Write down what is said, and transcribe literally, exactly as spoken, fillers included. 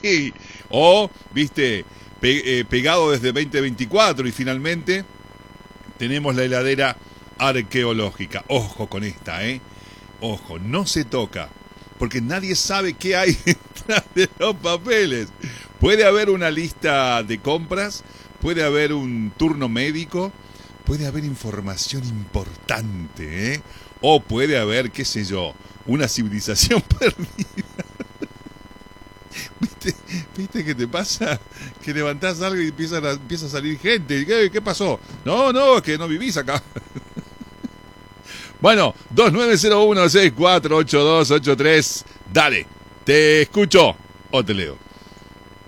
O, viste, pe- eh, pegado desde veinte veinticuatro y finalmente tenemos la heladera arqueológica. Ojo con esta, ¿eh? Ojo, no se toca, porque nadie sabe qué hay detrás de los papeles. Puede haber una lista de compras, puede haber un turno médico, puede haber información importante, ¿eh? O puede haber, qué sé yo, una civilización perdida. ¿Viste, ¿Viste qué te pasa? Que levantás algo y empieza a, empieza a salir gente. ¿Qué, ¿Qué pasó? No, no, es que no vivís acá. Bueno, dos nueve cero uno seis cuatro ocho dos ocho tres. Dale, te escucho o te leo.